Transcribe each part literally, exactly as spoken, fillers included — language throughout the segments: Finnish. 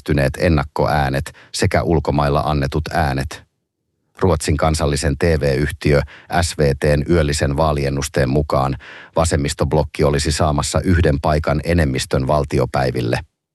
äänestyneet ennakkoäänet sekä ulkomailla annetut äänet. Ruotsin kansallisen T V-yhtiö S V T:n yöllisen vaaliennusteen mukaan vasemmistoblokki olisi saamassa yhden paikan enemmistön valtiopäiville.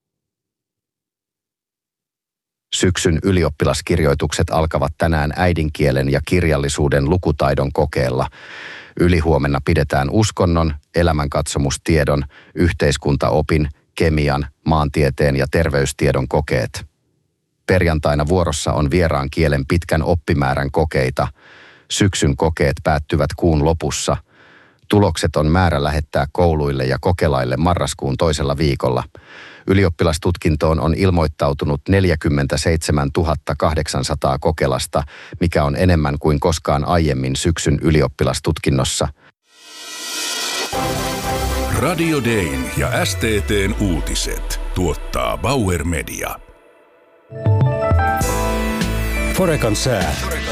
Syksyn ylioppilaskirjoitukset alkavat tänään äidinkielen ja kirjallisuuden lukutaidon kokeella. Ylihuomenna pidetään uskonnon, elämänkatsomustiedon, yhteiskuntaopin, kemian, maantieteen ja terveystiedon kokeet. Perjantaina vuorossa on vieraan kielen pitkän oppimäärän kokeita. Syksyn kokeet päättyvät kuun lopussa. Tulokset on määrä lähettää kouluille ja kokelaille marraskuun toisella viikolla. Ylioppilastutkintoon on ilmoittautunut neljäkymmentäseitsemäntuhatta kahdeksansataa kokelasta, mikä on enemmän kuin koskaan aiemmin syksyn ylioppilastutkinnossa. Radio Dayn ja S T T:n uutiset tuottaa Bauer Media. Forecan sää.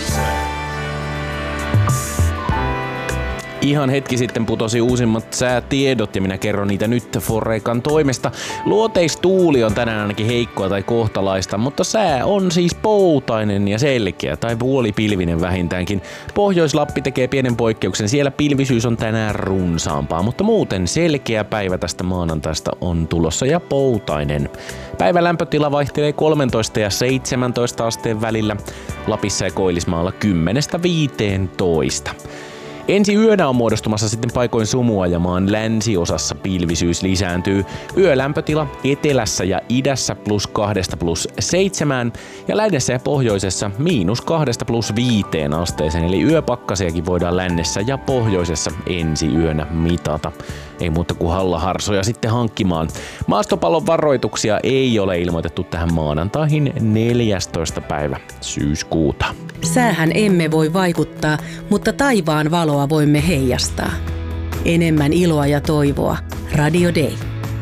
Ihan hetki sitten putosi uusimmat säätiedot ja minä kerron niitä nyt Forecan toimesta. Luoteistuuli on tänään ainakin heikkoa tai kohtalaista, mutta sää on siis poutainen ja selkeä tai puolipilvinen vähintäänkin. Pohjois-Lappi tekee pienen poikkeuksen, siellä pilvisyys on tänään runsaampaa, mutta muuten selkeä päivä tästä maanantaista on tulossa ja poutainen. Päivän lämpötila vaihtelee kolmetoista ja seitsemäntoista asteen välillä, Lapissa ja Koillismaalla kymmenestä viiteentoista. Ensi yönä on muodostumassa sitten paikoin sumua ja maan länsiosassa pilvisyys lisääntyy. Yölämpötila etelässä ja idässä plus kahdesta plus seitsemään ja lännessä ja pohjoisessa miinus kahdesta plus viiteen asteeseen. Eli yöpakkasiakin voidaan lännessä ja pohjoisessa ensi yönä mitata. Ei muuta kuin hallaharsoja sitten hankkimaan. Maastopallon varoituksia ei ole ilmoitettu tähän maanantaihin neljästoista päivä syyskuuta. Säähän emme voi vaikuttaa, mutta taivaan valoa voimme heijastaa. Enemmän iloa ja toivoa. Radio Day.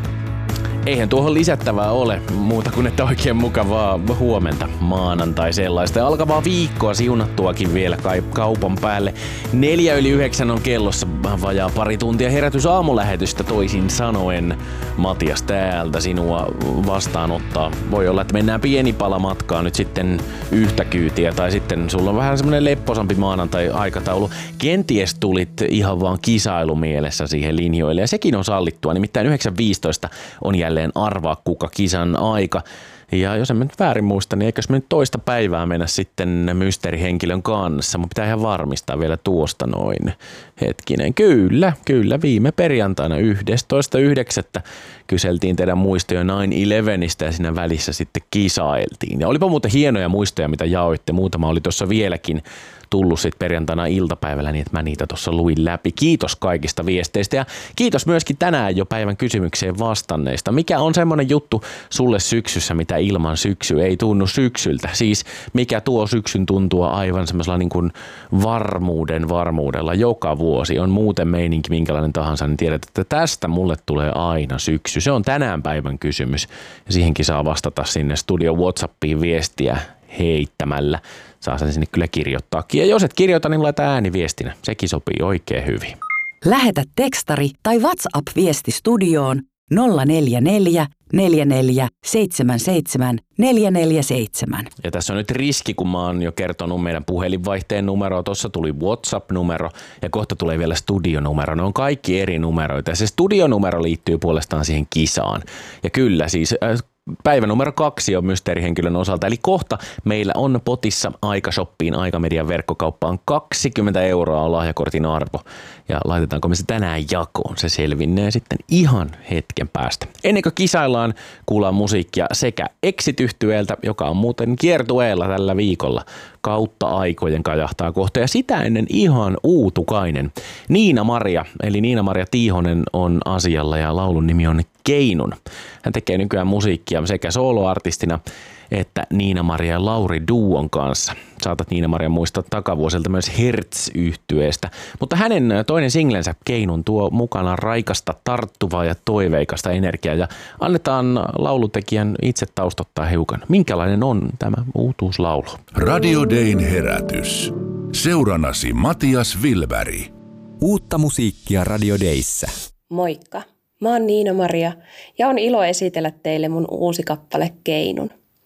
Eihän tuohon lisättävää ole muuta kuin että oikein mukavaa huomenta maanantai sellaista. Ja alkavaa viikkoa siunattuakin vielä kaupan päälle. Neljä yli yhdeksän on kellossa vajaa pari tuntia herätys aamulähetystä toisin sanoen. Matias täältä sinua vastaanottaa. Voi olla, että mennään pieni pala matkaa nyt sitten yhtä kyytiä tai sitten sulla on vähän semmonen lepposampi maanantai-aikataulu. Kenties tulit ihan vaan kisailumielessä siihen linjoille ja sekin on sallittua. Nimittäin yhdeksän viisitoista on jälleen arvaa kuka kisan aika. Ja jos en nyt väärin muista, niin eikös me nyt toista päivää mennä sitten mysteerihenkilön kanssa. Mun pitää ihan varmistaa vielä tuosta noin. Hetkinen, kyllä, kyllä viime perjantaina yhdestoista yhdeksättä kyseltiin teidän muistoja nine elevenistä ja siinä välissä sitten kisailtiin. Ja olipa muuten hienoja muistoja, mitä jaoitte. Muutama oli tuossa vieläkin tullut sitten perjantaina iltapäivällä niin, että mä niitä tuossa luin läpi. Kiitos kaikista viesteistä ja kiitos myöskin tänään jo päivän kysymykseen vastanneista. Mikä on semmoinen juttu sulle syksyssä, mitä ilman syksy ei tunnu syksyltä? Siis mikä tuo syksyn tuntua aivan semmoisella niin kuin varmuuden varmuudella joka vuosi. On muuten meininki minkälainen tahansa, niin tiedät, että tästä mulle tulee aina syksy. Se on tänään päivän kysymys ja siihenkin saa vastata sinne studio WhatsAppiin viestiä heittämällä. Saa sen sinne kyllä kirjoittaakin. Ja jos et kirjoita, niin laita ääniviestinä. Sekin sopii oikein hyvin. Lähetä tekstari tai WhatsApp-viesti studioon nolla neljä neljä, neljä neljä, seitsemän seitsemän, neljä neljä seitsemän. Ja tässä on nyt riski, kun mä oon jo kertonut meidän puhelinvaihteen numeroa. Tuossa tuli WhatsApp-numero ja kohta tulee vielä studionumero. Ne on kaikki eri numeroita ja se studionumero liittyy puolestaan siihen kisaan. Ja kyllä siis Äh, päivä numero kaksi on mysteerihenkilön osalta, eli kohta meillä on potissa Aikashoppiin, Aikamedian verkkokauppaan kaksikymmentä euroa on lahjakortin arvo. Ja laitetaanko me se tänään jakoon, se selvinnee sitten ihan hetken päästä. Ennen kuin kisaillaan, kuullaan musiikkia sekä Exit-yhtyeeltä, joka on muuten kiertueella tällä viikolla. Kautta aikojen kajahtaa kohta ja sitä ennen ihan uutukainen. Niina-Maria, eli Niina-Maria Tiihonen on asialla ja laulun nimi on Keinun. Hän tekee nykyään musiikkia sekä soloartistina että Niina-Maria ja Lauri duon kanssa. Saatat Niina-Maria muistaa takavuosilta myös Hertz-yhtyeestä. Mutta hänen toinen singlensä Keinun tuo mukana raikasta, tarttuvaa ja toiveikasta energiaa. Ja annetaan laulutekijän itse taustottaa hiukan. Minkälainen on tämä uutuuslaulu? Radio Dayn herätys. Seuranasi Matias Wilberg. Uutta musiikkia Radio Dayssä. Moikka! Mä oon Niina-Maria ja on ilo esitellä teille mun uusi kappale Keinun.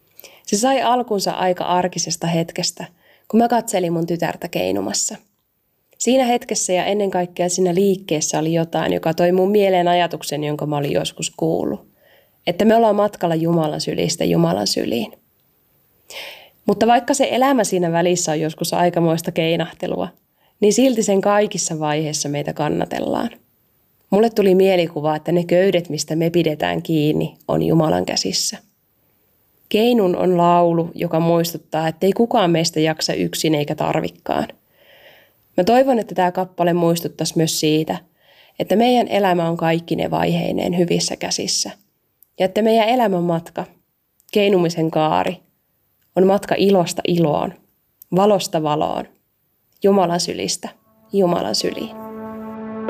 Se sai alkunsa aika arkisesta hetkestä, kun mä katselin mun tytärtä keinumassa. Siinä hetkessä ja ennen kaikkea siinä liikkeessä oli jotain, joka toi mun mieleen ajatuksen, jonka mä olin joskus kuullut. Että me ollaan matkalla Jumalan sylistä Jumalan syliin. Mutta vaikka se elämä siinä välissä on joskus aikamoista keinahtelua, niin silti sen kaikissa vaiheissa meitä kannatellaan. Mulle tuli mielikuva, että ne köydet, mistä me pidetään kiinni, on Jumalan käsissä. Keinun on laulu, joka muistuttaa, ettei kukaan meistä jaksa yksin eikä tarvikkaan. Mä toivon, että tämä kappale muistuttaisi myös siitä, että meidän elämä on kaikki ne vaiheineen hyvissä käsissä. Ja että meidän elämän matka, keinumisen kaari, on matka ilosta iloon, valosta valoon, Jumalan sylistä Jumalan syliin.